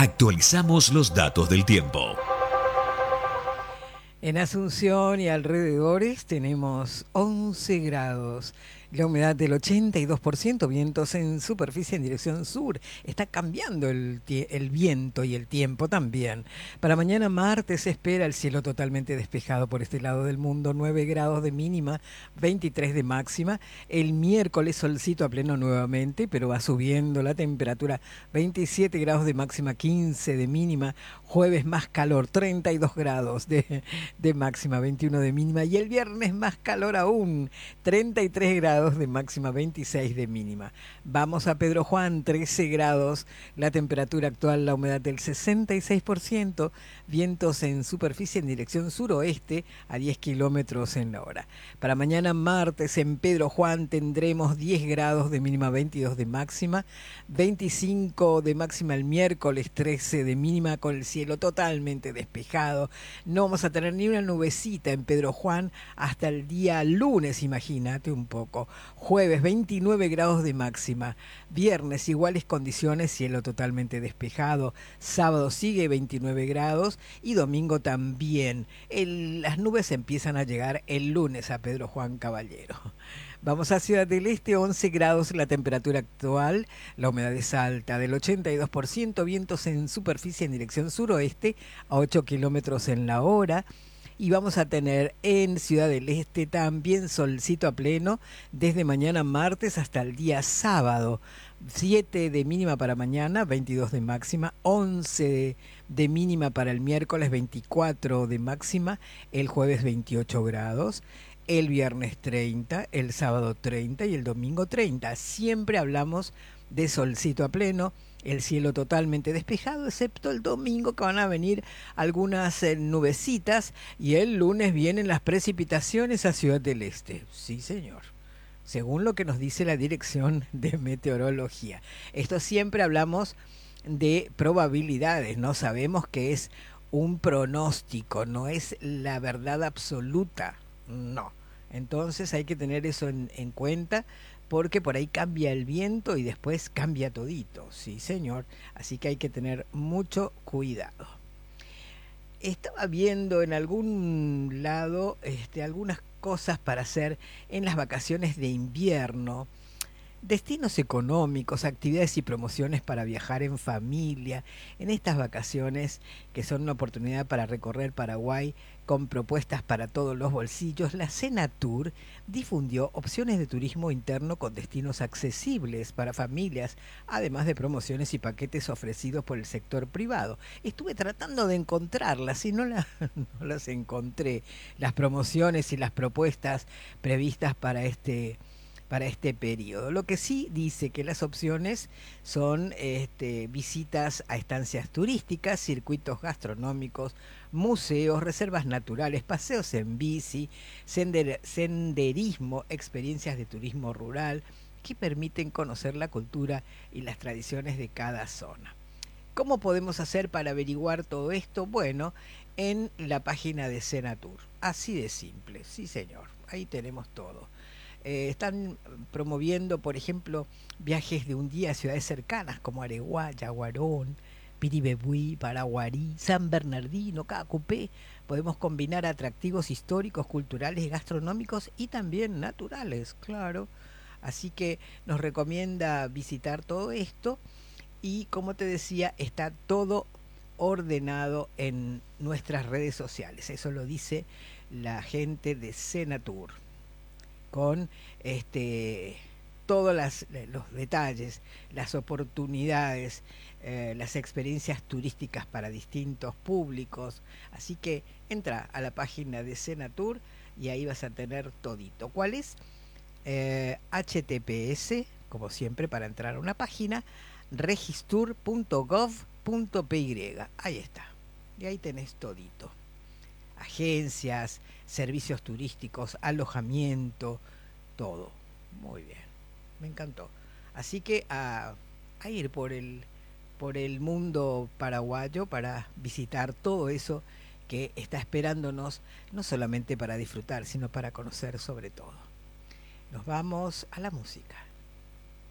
Actualizamos los datos del tiempo. En Asunción y alrededores tenemos 11 grados, la humedad del 82%, vientos en superficie en dirección sur. Está cambiando el viento y el tiempo también. Para mañana martes se espera el cielo totalmente despejado por este lado del mundo, 9 grados de mínima, 23 de máxima. El miércoles solcito a pleno nuevamente, pero va subiendo la temperatura, 27 grados de máxima, 15 de mínima. Jueves más calor, 32 grados de máxima, 21 de mínima, y el viernes más calor aún, 33 grados de máxima, 26 de mínima. Vamos a Pedro Juan, 13 grados, la temperatura actual, la humedad del 66%, vientos en superficie en dirección suroeste a 10 kilómetros en la hora. Para mañana martes en Pedro Juan tendremos 10 grados de mínima, 22 de máxima, 25 de máxima el miércoles, 13 de mínima, con el cielo totalmente despejado. No vamos a tener ni una nubecita en Pedro Juan hasta el día lunes, imagínate un poco. Jueves 29 grados de máxima, viernes iguales condiciones, cielo totalmente despejado, sábado sigue 29 grados y domingo también. Las nubes empiezan a llegar el lunes a Pedro Juan Caballero. Vamos a Ciudad del Este, 11 grados la temperatura actual, la humedad es alta del 82%, vientos en superficie en dirección suroeste a 8 kilómetros en la hora. Y vamos a tener en Ciudad del Este también solcito a pleno desde mañana martes hasta el día sábado. 7 de mínima para mañana, 22 de máxima, 11 de mínima para el miércoles, 24 de máxima, el jueves 28 grados. El viernes 30, el sábado 30 y el domingo 30. Siempre hablamos de solcito a pleno, el cielo totalmente despejado, excepto el domingo, que van a venir algunas nubecitas, y el lunes vienen las precipitaciones a Ciudad del Este. Sí, señor, según lo que nos dice la Dirección de Meteorología. Esto siempre hablamos de probabilidades, no sabemos que es un pronóstico, no es la verdad absoluta. No. Entonces hay que tener eso en cuenta, porque por ahí cambia el viento y después cambia todito. Sí, señor. Así que hay que tener mucho cuidado. Estaba viendo en algún lado algunas cosas para hacer en las vacaciones de invierno. Destinos económicos, actividades y promociones para viajar en familia en estas vacaciones, que son una oportunidad para recorrer Paraguay con propuestas para todos los bolsillos. La Senatur difundió opciones de turismo interno con destinos accesibles para familias, además de promociones y paquetes ofrecidos por el sector privado. Estuve tratando de encontrarlas y no las encontré, las promociones y las propuestas previstas para este periodo. Lo que sí dice que las opciones son visitas a estancias turísticas, circuitos gastronómicos, museos, reservas naturales, paseos en bici, senderismo, experiencias de turismo rural que permiten conocer la cultura y las tradiciones de cada zona. ¿Cómo podemos hacer para averiguar todo esto? Bueno, en la página de Senatur. Así de simple, sí señor, ahí tenemos todo. Están promoviendo, por ejemplo, viajes de un día a ciudades cercanas como Areguá, Yaguarón, Piribebuy, Paraguarí, San Bernardino, Cacupé. Podemos combinar atractivos históricos, culturales, gastronómicos y también naturales, claro. Así que nos recomienda visitar todo esto y, como te decía, está todo ordenado en nuestras redes sociales. Eso lo dice la gente de Senatur, con todos los detalles, las oportunidades, las experiencias turísticas para distintos públicos. Así que entra a la página de Senatur y ahí vas a tener todito. ¿Cuál es? HTTPS, como siempre, para entrar a una página, registur.gov.py. Ahí está. Y ahí tenés todito. Agencias, servicios turísticos, alojamiento, todo. Muy bien, me encantó. Así que a ir por el mundo paraguayo para visitar todo eso que está esperándonos, no solamente para disfrutar, sino para conocer sobre todo. Nos vamos a la música.